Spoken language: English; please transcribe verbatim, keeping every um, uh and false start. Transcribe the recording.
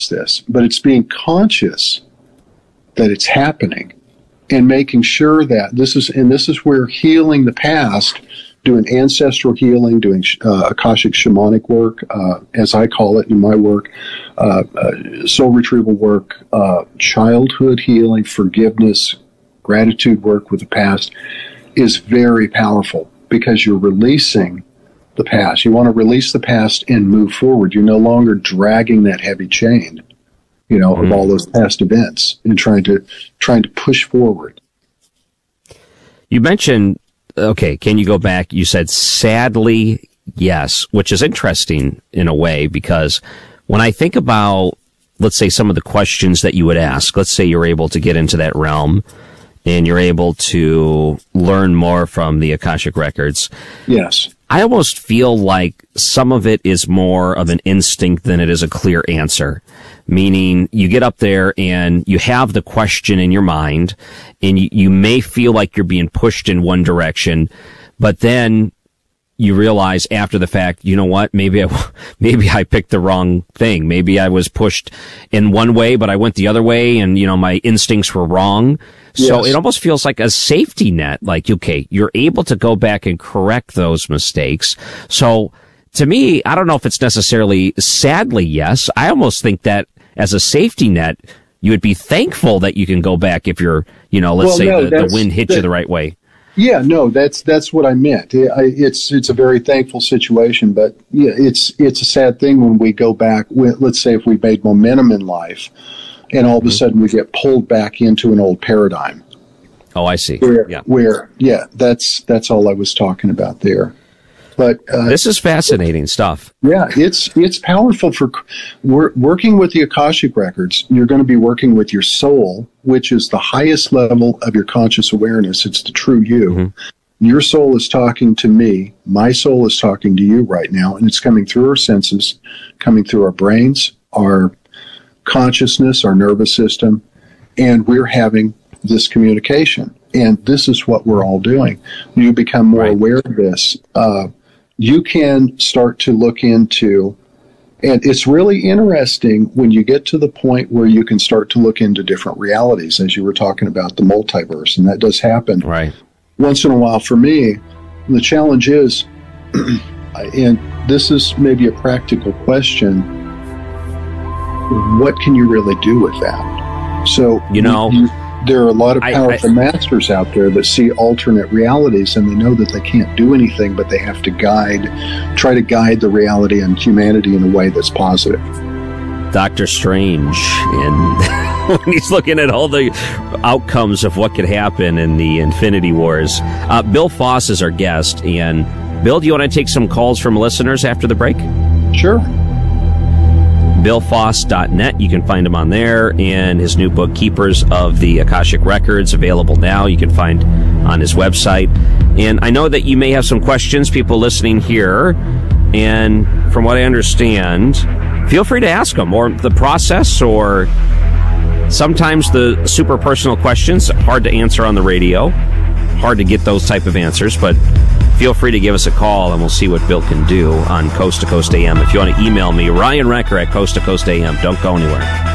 this, but it's being conscious that it's happening and making sure that this is, and this is where healing the past, doing ancestral healing, doing uh, Akashic shamanic work, uh, as I call it in my work, uh, uh, soul retrieval work, uh, childhood healing, forgiveness, gratitude work with the past is very powerful because you're releasing the past. You want to release the past and move forward. You're no longer dragging that heavy chain, you know, mm-hmm. of all those past events and trying to trying to push forward. You mentioned, okay, can you go back? You said sadly, yes, which is interesting in a way because when I think about, let's say, some of the questions that you would ask, let's say you're able to get into that realm and you're able to learn more from the Akashic Records. Yes. I almost feel like some of it is more of an instinct than it is a clear answer. Meaning you get up there and you have the question in your mind and you, you may feel like you're being pushed in one direction, but then you realize after the fact, you know what, maybe I, maybe I picked the wrong thing. Maybe I was pushed in one way, but I went the other way and, you know, my instincts were wrong. Yes. So it almost feels like a safety net. Like, okay, you're able to go back and correct those mistakes. So to me, I don't know if it's necessarily sadly yes. I almost think that as a safety net, you would be thankful that you can go back if you're, you know, let's well, say no, the, the wind hit that, you the right way. Yeah, no, that's that's what I meant. It's it's a very thankful situation, but yeah, it's it's a sad thing when we go back. Let's say if we made momentum in life, and all of a sudden we get pulled back into an old paradigm. Oh, I see. Where, yeah, where yeah, that's that's all I was talking about there. But uh, this is fascinating stuff. Yeah, it's it's powerful for we're working with the Akashic Records. You're going to be working with your soul, which is the highest level of your conscious awareness. It's the true you. Mm-hmm. Your soul is talking to me. My soul is talking to you right now, and it's coming through our senses, coming through our brains, our consciousness, our nervous system, and we're having this communication. And this is what we're all doing. You become more right. aware of this. Uh, you can start to look into, and it's really interesting when you get to the point where you can start to look into different realities, as you were talking about the multiverse, and that does happen right. once in a while for me. The challenge is, and this is maybe a practical question, what can you really do with that? So, you know, you, there are a lot of powerful I, I, masters out there that see alternate realities, and they know that they can't do anything, but they have to guide, try to guide the reality and humanity in a way that's positive. Doctor Strange, and when he's looking at all the outcomes of what could happen in the Infinity Wars. Uh, Bill Foss is our guest, and Bill, do you want to take some calls from listeners after the break? Sure. bill foss dot net. You can find him on there, and his new book, Keepers of the Akashic Records, available now. You can find on his website. And I know that you may have some questions, people listening here, and from what I understand, feel free to ask them, or the process, or sometimes the super personal questions, hard to answer on the radio, hard to get those type of answers, but feel free to give us a call, and we'll see what Bill can do on Coast to Coast A M. If you want to email me, Ryan Wrecker at Coast to Coast A M. Don't go anywhere.